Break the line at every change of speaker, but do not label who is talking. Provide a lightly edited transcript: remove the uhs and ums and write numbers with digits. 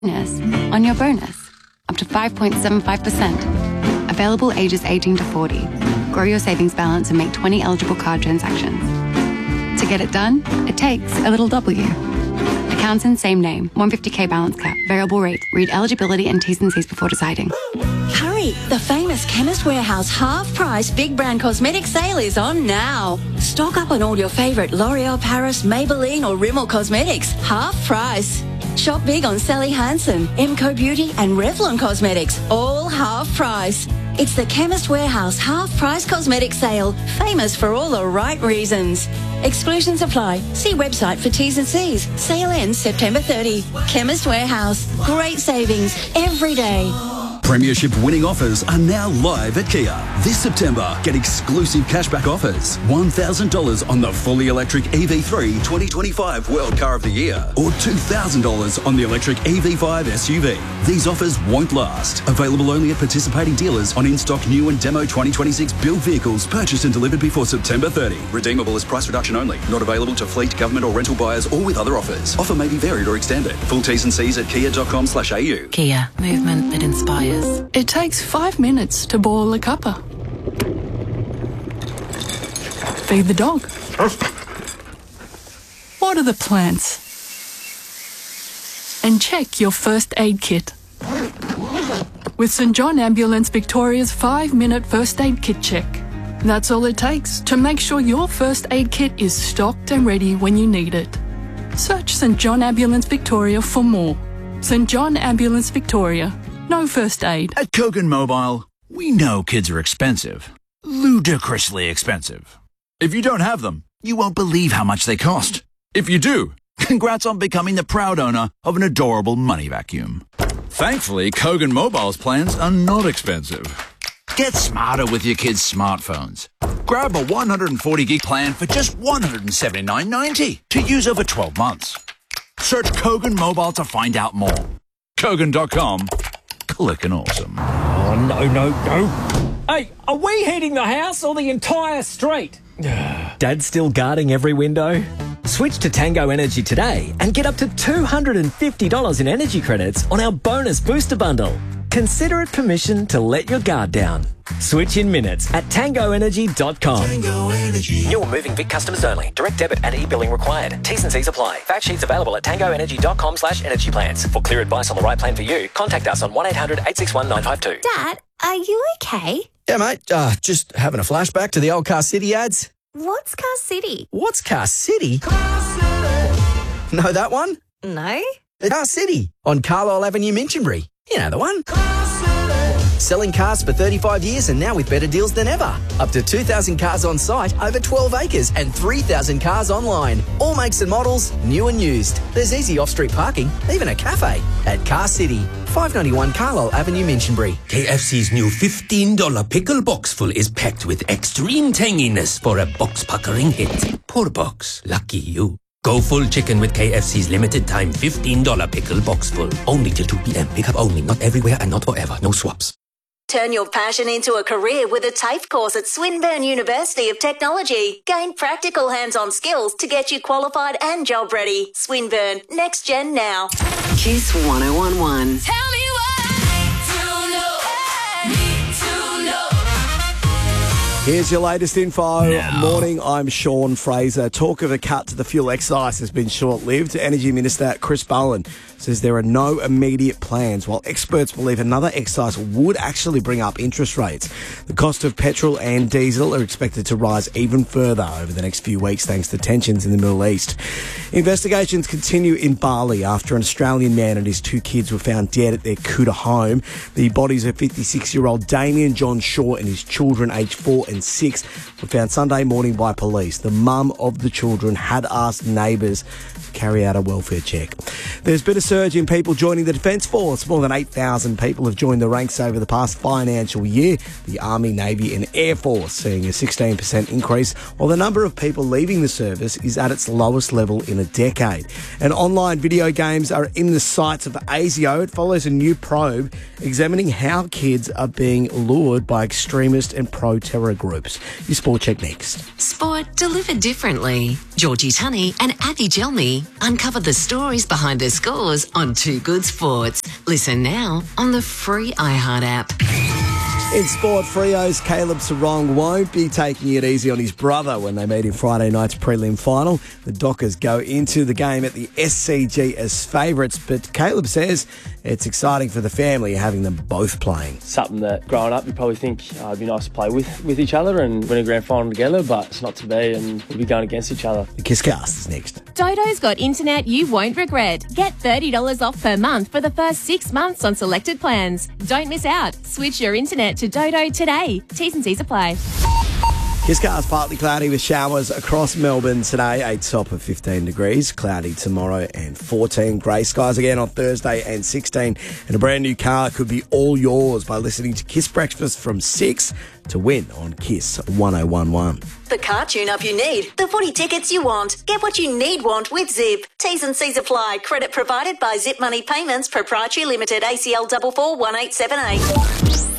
on your bonus, up to 5.75%. Available ages 18 to 40. Grow your savings balance and make 20 eligible card transactions. To get it done, it takes a little W. Accounts in same name, 150k balance cap, variable rate. Read eligibility and T's and C's before deciding.
Hurry! The famous Chemist Warehouse half-price big brand cosmetic sale is on now. Stock up on all your favourite L'Oreal Paris, Maybelline or Rimmel cosmetics. Half price. Shop big on Sally Hansen, Emco Beauty and Revlon Cosmetics. All half price. It's the Chemist Warehouse half-price cosmetic sale. Famous for all the right reasons. Exclusions apply. See website for T's and C's. Sale ends September 30. Chemist Warehouse. Great savings every day.
Premiership winning offers are now live at Kia. This September, get exclusive cashback offers. $1,000 on the fully electric EV3 2025 World Car of the Year or $2,000 on the electric EV5 SUV. These offers won't last. Available only at participating dealers on in-stock new and demo 2026 build vehicles purchased and delivered before September 30. Redeemable as price reduction only. Not available to fleet, government or rental buyers or with other offers. Offer may be varied or extended. Full T's and C's at kia.com/au.
Kia. Movement that inspires.
It takes 5 minutes to boil a cuppa. Feed the dog. Water the plants. And check your first aid kit. With St John Ambulance Victoria's 5-minute first aid kit check. That's all it takes to make sure your first aid kit is stocked and ready when you need it. Search St John Ambulance Victoria for more. St John Ambulance Victoria. No first aid.
At Kogan Mobile, we know kids are expensive. Ludicrously expensive. If you don't have them, you won't believe how much they cost. If you do, congrats on becoming the proud owner of an adorable money vacuum. Thankfully, Kogan Mobile's plans are not expensive. Get smarter with your kids' smartphones. Grab a 140 gig plan for just $179.90 to use over 12 months. Search Kogan Mobile to find out more. Kogan.com. Clickin' awesome.
Oh, no. Hey, are we heating the house or the entire street? Dad's still guarding every window? Switch to Tango Energy today and get up to $250 in energy credits on our bonus booster bundle. Consider it permission to let your guard down. Switch in minutes at tangoenergy.com.
Tango Energy.
New or moving Vic customers only. Direct debit and e-billing required. T's and C's apply. Fact sheets available at tangoenergy.com/energy plans. For clear advice on the right plan for you, contact us on 1-800-861-952.
Dad, are you okay?
Yeah, mate. Just having a flashback to the old Car City ads.
What's Car City?
What's Car City? Car City. Know that one?
No.
Car City on Carlisle Avenue, Minchinbury. You know the one. Selling cars for 35 years and now with better deals than ever. Up to 2,000 cars on site, over 12 acres and 3,000 cars online. All makes and models, new and used. There's easy off-street parking, even a cafe. At Car City, 591 Carlisle Avenue, Minchinbury.
KFC's new $15 pickle box full is packed with extreme tanginess for a box-puckering hit. Poor box. Lucky you. Go full chicken with KFC's limited time $15 pickle box full. Only till 2 p.m. Pick up only, not everywhere and not forever. No swaps.
Turn your passion into a career with a TAFE course at Swinburne University of Technology. Gain practical hands-on skills to get you qualified and job ready. Swinburne, next gen now.
Kiss 1011.
Tell me what I need to know.
Here's your latest info.
Now.
Morning, I'm Sean Fraser. Talk of a cut to the fuel excise has been short-lived. Energy Minister Chris Bowen says there are no immediate plans, while experts believe another excise would actually bring up interest rates. The cost of petrol and diesel are expected to rise even further over the next few weeks thanks to tensions in the Middle East. Investigations continue in Bali after an Australian man and his 2 kids were found dead at their Kuta home. The bodies of 56-year-old Damien John Shaw and his children aged 4 and 6 were found Sunday morning by police. The mum of the children had asked neighbours to carry out a welfare check. There's been a surge in people joining the Defence Force. More than 8,000 people have joined the ranks over the past financial year. The Army, Navy and Air Force seeing a 16% increase, while the number of people leaving the service is at its lowest level in a decade. And online video games are in the sights of ASIO. It follows a new probe examining how kids are being lured by extremist and pro-terror groups. Your Sport Check next.
Sport delivered differently. Georgie Tunney and Abby Gelmy Money. Uncover the stories behind the scores on Too Good Sports. Listen now on the free iHeart app.
In sport, Freo's Caleb Sarong won't be taking it easy on his brother when they meet in Friday night's prelim final. The Dockers go into the game at the SCG as favourites, but Caleb says it's exciting for the family having them both playing.
Something that growing up you probably think it'd be nice to play with each other and win a grand final together, but it's not to be, and we'll be going against each other.
The Kisscast is next.
Dodo's got internet you won't regret. Get $30 off per month for the first 6 months on selected plans. Don't miss out. Switch your internet to Dodo today. T's and C's apply.
Kisscast partly cloudy with showers across Melbourne today, a top of 15 degrees. Cloudy tomorrow and 14. Grey skies again on Thursday and 16. And a brand new car could be all yours by listening to Kiss Breakfast from 6 to win on Kiss 1011.
The car tune-up you need. The footy tickets you want. Get what you want with Zip. T's and C's apply. Credit provided by Zip Money Payments Proprietary Limited, ACL 441878.